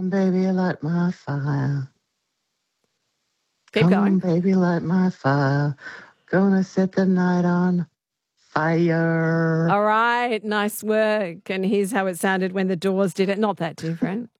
on, baby, light my fire. Keep Come going. on, baby, light my fire. Gonna set the night on fire. All right, nice work. And here's how it sounded when the Doors did it. Not that different.